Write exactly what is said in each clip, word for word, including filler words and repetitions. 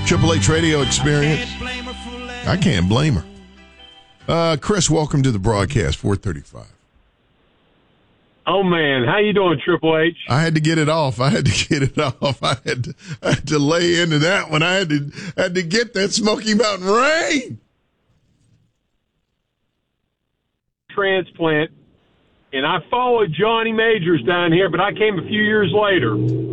Triple H Radio Experience. I can't blame her. Uh, Chris, welcome to the broadcast, four thirty-five. Oh, man. How you doing, Triple H? I had to get it off. I had to get it off. I had to, I had to lay into that one. I had to, had to get that Smoky Mountain rain. Transplant, and I followed Johnny Majors down here, but I came a few years later.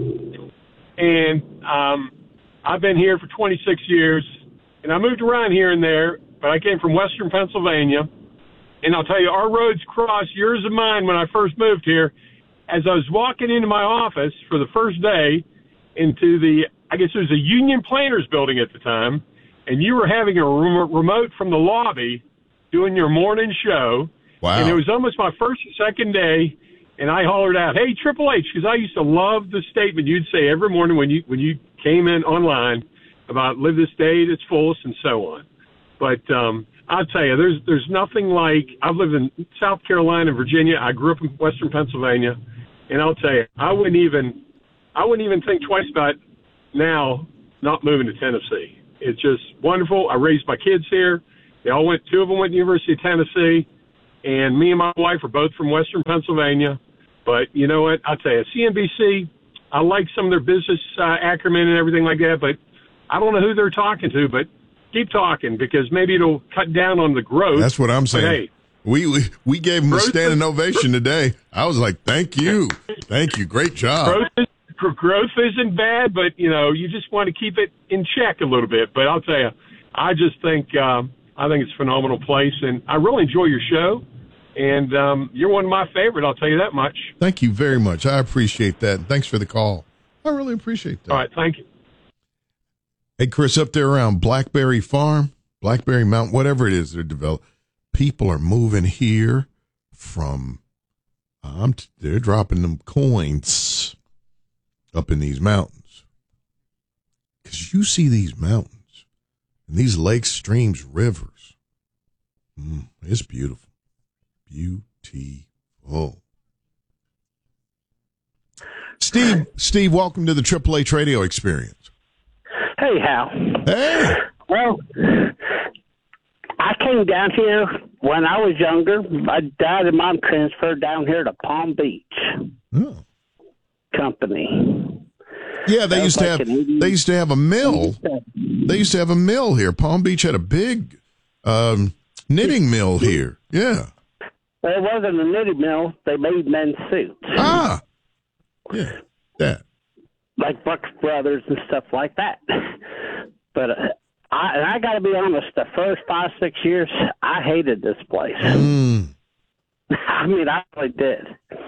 And um, I've been here for twenty-six years, and I moved around here and there, but I came from Western Pennsylvania. And I'll tell you, our roads crossed yours and mine when I first moved here. As I was walking into my office for the first day into the, I guess it was a Union Planners building at the time, and you were having a rem- remote from the lobby doing your morning show. Wow. And it was almost my first or second day, and I hollered out, "Hey, Triple H," because I used to love the statement you'd say every morning when you when you came in online about live this day to its fullest and so on. But um, I'll tell you, there's there's nothing like, I've lived in South Carolina and Virginia. I grew up in Western Pennsylvania, and I'll tell you, I wouldn't even I wouldn't even think twice about now not moving to Tennessee. It's just wonderful. I raised my kids here. They all went. Two of them went to the University of Tennessee. And me and my wife are both from Western Pennsylvania. But you know what? I'll tell you, C N B C, I like some of their business uh, acumen and everything like that, but I don't know who they're talking to, but keep talking because maybe it'll cut down on the growth. That's what I'm saying. But, hey, we, we we gave them a growth standing is, ovation today. I was like, thank you. Thank you. Great job. Growth, is, growth isn't bad, but, you know, you just want to keep it in check a little bit. But I'll tell you, I just think um, I think it's a phenomenal place, and I really enjoy your show. And um, you're one of my favorite, I'll tell you that much. Thank you very much. I appreciate that. Thanks for the call. I really appreciate that. All right, thank you. Hey, Chris, up there around Blackberry Farm, Blackberry Mountain, whatever it is they're developing, people are moving here from, um, t- they're dropping them coins up in these mountains. Because you see these mountains and these lakes, streams, rivers. Mm, it's beautiful. Beautiful. Steve, Steve, welcome to the Triple H Radio Experience. Hey, Hal. Hey. Well, I came down here when I was younger. My dad and mom transferred down here to Palm Beach Oh. Company. Yeah, they That used was to like have an eighty they used to have a mill. They used to have a mill here. Palm Beach had a big um, knitting mill here. Yeah. Well, it wasn't a knitting mill. They made men's suits. Ah. Yeah. That. Like Brooks Brothers and stuff like that. But uh, I, and I got to be honest, the first five, six years, I hated this place. Mm. I mean, I really did.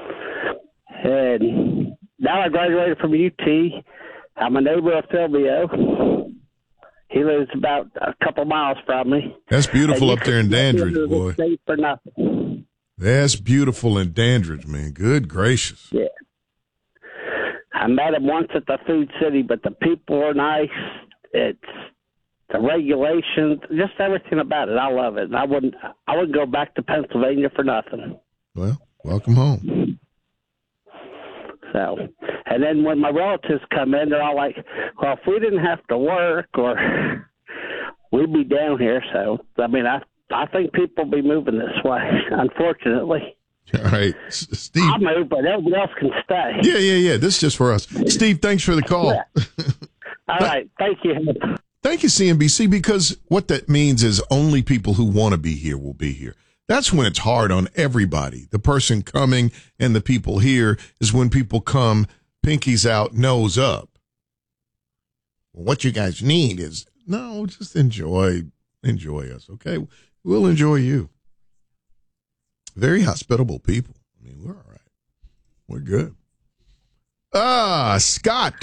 And now I graduated from U T. I'm a neighbor of Philbio. He lives about a couple miles from me. That's beautiful up there in Dandridge, boy. State for nothing. That's beautiful in Dandridge, man. Good gracious. Yeah. I met him once at the Food City, but the people are nice. It's the regulations, just everything about it. I love it. And I wouldn't, I wouldn't go back to Pennsylvania for nothing. Well, welcome home. So, and then when my relatives come in, they're all like, well, if we didn't have to work or we'd be down here. So, I mean, I, I think people will be moving this way, unfortunately. All right. S- Steve. I'll move, but everybody else can stay. Yeah, yeah, yeah. This is just for us. Steve, thanks for the call. Yeah. All right. Thank you. Thank you, C N B C, because what that means is only people who want to be here will be here. That's when it's hard on everybody. The person coming and the people here is when people come, pinkies out, nose up. Well, what you guys need is, no, just enjoy, enjoy us, okay? We'll enjoy you. Very hospitable people. I mean, we're all right. We're good. Ah, Scott.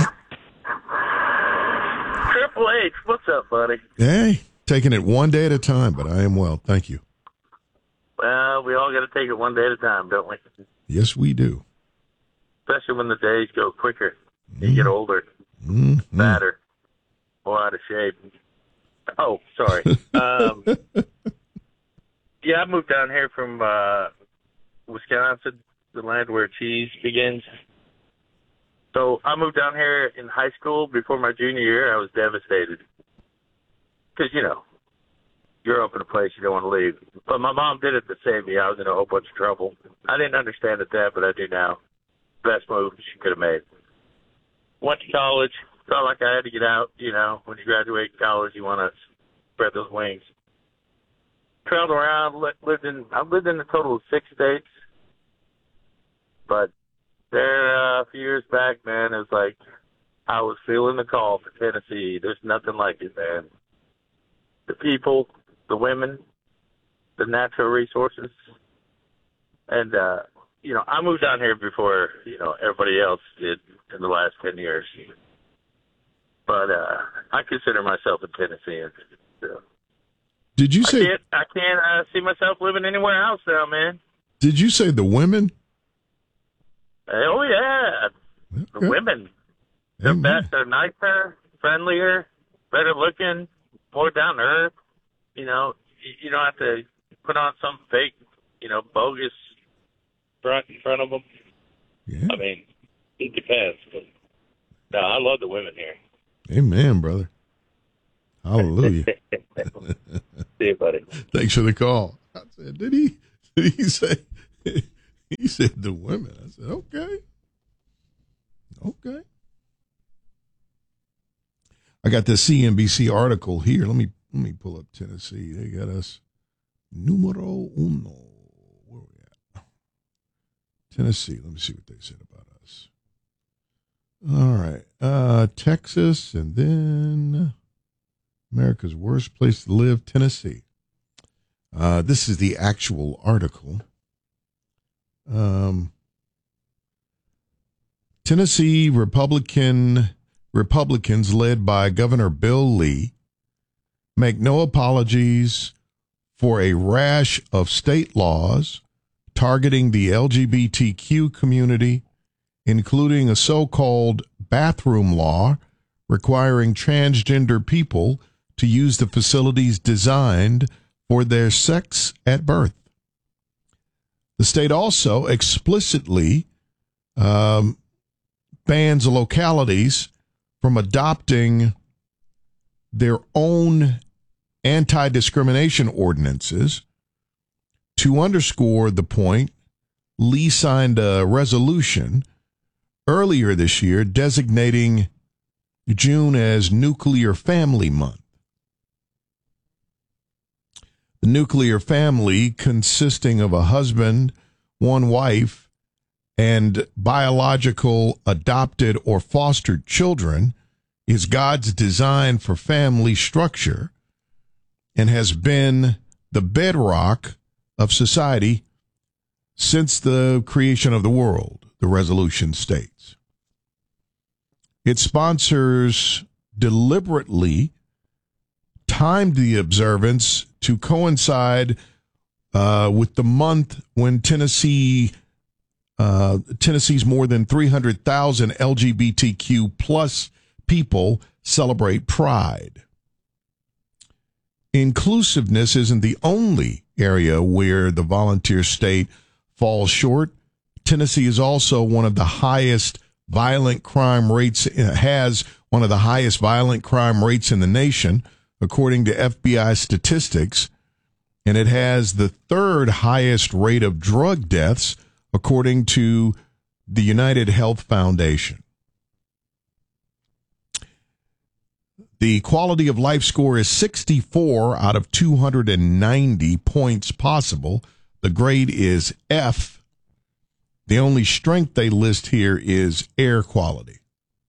Triple H, what's up, buddy? Hey, taking it one day at a time, but I am well. Thank you. Well, we all got to take it one day at a time, don't we? Yes, we do. Especially when the days go quicker. You get older, Mm-hmm. fatter, more out of shape. Oh, sorry. um, yeah, I moved down here from uh, Wisconsin, the land where cheese begins. So I moved down here in high school. Before my junior year, I was devastated. Because, you know, you're up in a place you don't want to leave. But my mom did it to save me. I was in a whole bunch of trouble. I didn't understand it then, but I do now. Best move she could have made. Went to college. Felt like I had to get out. You know, when you graduate college, you want to spread those wings. Traveled around, lived in, I've lived in a total of six states. But there, uh, a few years back, man, it was like I was feeling the call for Tennessee. There's nothing like it, man. The people, the women, the natural resources. And, uh, you know, I moved down here before, you know, everybody else did in the last ten years. But uh, I consider myself a Tennessean. So. Did you say? I can't, I can't uh, see myself living anywhere else now, man. Did you say the women? Oh yeah, okay. The women. They're best. They're nicer, friendlier, better looking, more down to earth. You know, you, you don't have to put on some fake, you know, bogus front in front of them. Yeah. I mean, it depends. But no, I love the women here. Amen, brother. Hallelujah. See you, buddy. Thanks for the call. I said, did he? Did he say? He said the women. I said, okay, okay. I got this C N B C article here. Let me let me pull up Tennessee. They got us numero uno. Where are we at? Tennessee. Let me see what they said about us. All right, uh, Texas, and then America's worst place to live, Tennessee. Uh, this is the actual article. Um, Tennessee Republican Republicans led by Governor Bill Lee make no apologies for a rash of state laws targeting the L G B T Q community, including a so-called bathroom law requiring transgender people to use the facilities designed for their sex at birth. The state also explicitly um, bans localities from adopting their own anti-discrimination ordinances. To underscore the point, Lee signed a resolution earlier this year designating June as Nuclear Family Month. The nuclear family, consisting of a husband, one wife, and biological, adopted, or fostered children, is God's design for family structure and has been the bedrock of society since the creation of the world, the resolution states. Its sponsors deliberately timed the observance to coincide uh, with the month when Tennessee, uh, Tennessee's more than three hundred thousand L G B T Q plus people celebrate Pride. Inclusiveness isn't the only area where the volunteer state falls short. Tennessee is also one of the highest violent crime rates, has one of the highest violent crime rates in the nation, according to F B I statistics, and it has the third highest rate of drug deaths, according to the United Health Foundation. The quality of life score is sixty-four out of two hundred ninety points possible. The grade is F. The only strength they list here is air quality.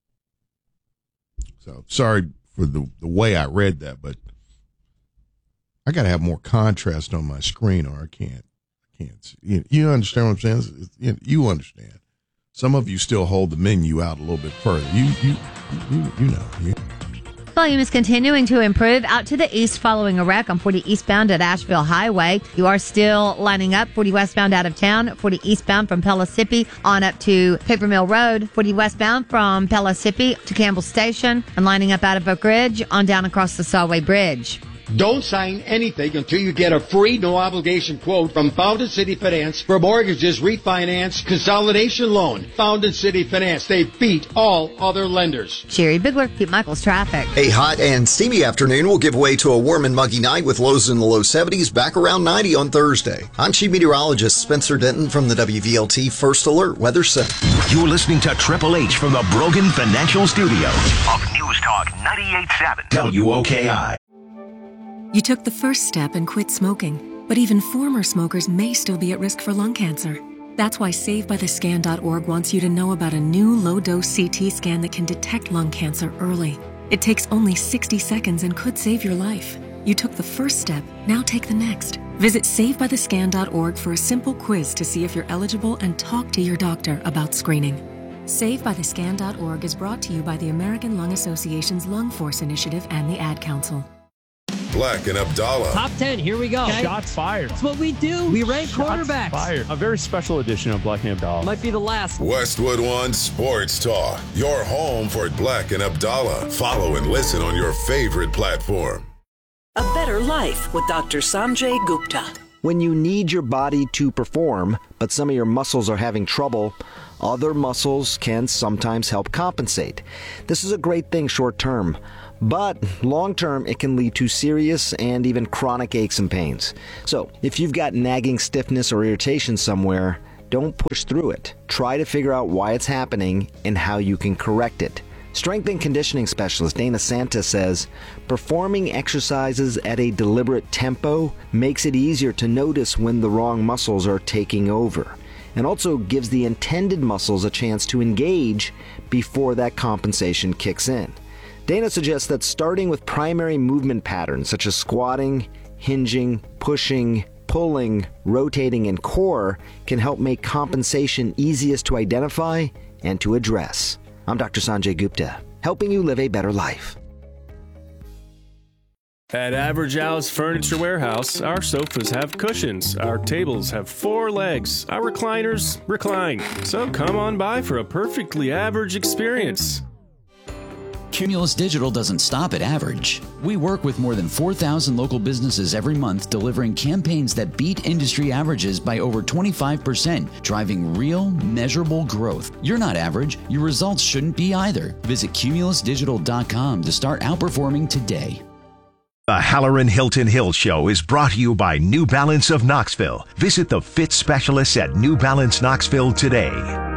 So sorry for the, the way I read that, but I got to have more contrast on my screen or I can't. I can't see. You, you understand what I'm saying? You, you understand. Some of you still hold the menu out a little bit further. You you you, you know. You, Volume is continuing to improve out to the east following a wreck on forty eastbound at Asheville Highway. You are still lining up forty westbound out of town, forty eastbound from Pellissippi on up to Paper Mill Road, forty westbound from Pellissippi to Campbell Station, and lining up out of Oak Ridge on down across the Solway Bridge. Don't sign anything until you get a free, no-obligation quote from Fountain City Finance for mortgages, refinance, consolidation loan. Fountain City Finance, they beat all other lenders. Sherry Bigler, Pete Michaels Traffic. A hot and steamy afternoon will give way to a warm and muggy night with lows in the low seventies, back around ninety on Thursday. I'm Chief Meteorologist Spencer Denton from the W V L T First Alert Weather Center. You're listening to Triple H from the Brogan Financial Studio of News Talk ninety-eight point seven W O K I. You took the first step and quit smoking, but even former smokers may still be at risk for lung cancer. That's why Save By The Scan dot org wants you to know about a new low-dose C T scan that can detect lung cancer early. It takes only sixty seconds and could save your life. You took the first step, now take the next. Visit Save By The Scan dot org for a simple quiz to see if you're eligible and talk to your doctor about screening. Save By The Scan dot org is brought to you by the American Lung Association's Lung Force Initiative and the Ad Council. Black and Abdallah. Top ten, here we go. Okay. Shots fired. That's what we do. We rank Shots quarterbacks. Fired. A very special edition of Black and Abdallah. Might be the last. Westwood One Sports Talk. Your home for Black and Abdallah. Follow and listen on your favorite platform. A better life with Doctor Sanjay Gupta. When you need your body to perform, but some of your muscles are having trouble, other muscles can sometimes help compensate. This is a great thing short term. But long-term, it can lead to serious and even chronic aches and pains. So if you've got nagging stiffness or irritation somewhere, don't push through it. Try to figure out why it's happening and how you can correct it. Strength and conditioning specialist Dana Santa says, performing exercises at a deliberate tempo makes it easier to notice when the wrong muscles are taking over, and also gives the intended muscles a chance to engage before that compensation kicks in. Dana suggests that starting with primary movement patterns such as squatting, hinging, pushing, pulling, rotating, and core can help make compensation easiest to identify and to address. I'm Doctor Sanjay Gupta, helping you live a better life. At Average Al's Furniture Warehouse, our sofas have cushions, our tables have four legs, our recliners recline. So come on by for a perfectly average experience. Cumulus Digital doesn't stop at average. We work with more than four thousand local businesses every month, delivering campaigns that beat industry averages by over twenty-five percent, driving real, measurable growth. You're not average. Your results shouldn't be either. Visit Cumulus Digital dot com to start outperforming today. The Halloran Hilton Hill Show is brought to you by New Balance of Knoxville. Visit the fit specialists at New Balance Knoxville today.